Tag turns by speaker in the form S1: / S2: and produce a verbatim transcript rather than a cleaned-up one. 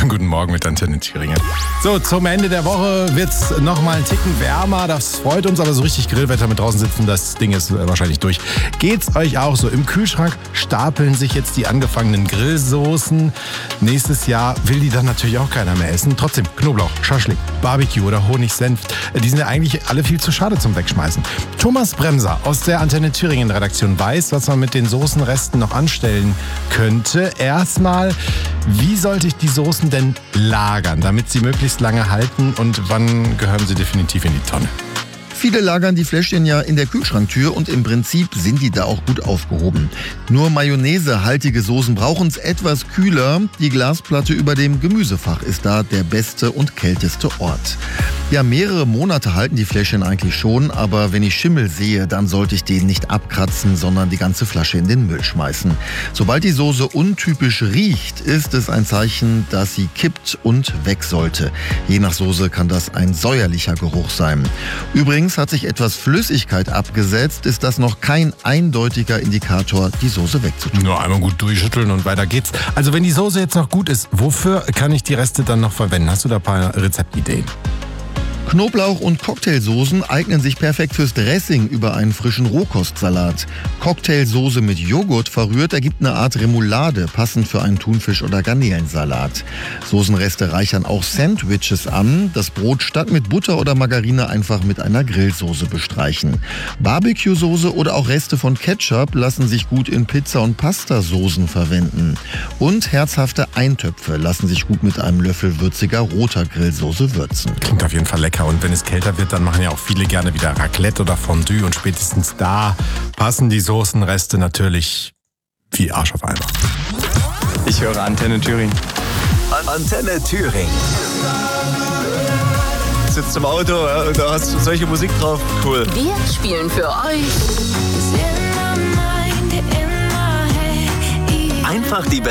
S1: Schönen guten Morgen mit Antenne Thüringen. So, zum Ende der Woche wird es nochmal einen Ticken wärmer. Das freut uns, aber so richtig Grillwetter mit draußen sitzen, das Ding ist wahrscheinlich durch. Geht's euch auch so? Im Kühlschrank stapeln sich jetzt die angefangenen Grillsoßen. Nächstes Jahr will die dann natürlich auch keiner mehr essen. Trotzdem, Knoblauch, Schaschlik, Barbecue oder Honig-Senf, die sind ja eigentlich alle viel zu schade zum Wegschmeißen. Thomas Bremser aus der Antenne Thüringen-Redaktion weiß, was man mit den Soßenresten noch anstellen könnte. Erstmal, wie sollte ich die Soßen denn lagern, damit sie möglichst lange halten und wann gehören sie definitiv in die Tonne?
S2: Viele lagern die Fläschchen ja in der Kühlschranktür und im Prinzip sind die da auch gut aufgehoben. Nur mayonnaisehaltige Soßen brauchen es etwas kühler. Die Glasplatte über dem Gemüsefach ist da der beste und kälteste Ort. Ja, mehrere Monate halten die Fläschchen eigentlich schon, aber wenn ich Schimmel sehe, dann sollte ich den nicht abkratzen, sondern die ganze Flasche in den Müll schmeißen. Sobald die Soße untypisch riecht, ist es ein Zeichen, dass sie kippt und weg sollte. Je nach Soße kann das ein säuerlicher Geruch sein. Übrigens hat sich etwas Flüssigkeit abgesetzt, ist das noch kein eindeutiger Indikator, die Soße wegzutun.
S1: Nur einmal gut durchschütteln und weiter geht's. Also wenn die Soße jetzt noch gut ist, wofür kann ich die Reste dann noch verwenden? Hast du da ein paar Rezeptideen?
S2: Knoblauch- und Cocktailsoßen eignen sich perfekt fürs Dressing über einen frischen Rohkostsalat. Cocktailsoße mit Joghurt verrührt ergibt eine Art Remoulade, passend für einen Thunfisch- oder Garnelensalat. Soßenreste reichern auch Sandwiches an. Das Brot statt mit Butter oder Margarine einfach mit einer Grillsoße bestreichen. Barbecue-Soße oder auch Reste von Ketchup lassen sich gut in Pizza- und Pastasoßen verwenden. Und herzhafte Eintöpfe lassen sich gut mit einem Löffel würziger roter Grillsoße würzen.
S1: Klingt auf jeden Fall lecker. Und wenn es kälter wird, dann machen ja auch viele gerne wieder Raclette oder Fondue. Und spätestens da passen die Soßenreste natürlich wie Arsch auf Eimer.
S3: Ich höre Antenne Thüringen.
S4: Antenne Thüringen.
S3: Sitzt im Auto, ja, und da hast du solche Musik drauf. Cool.
S5: Wir spielen für euch
S4: Einfach die beste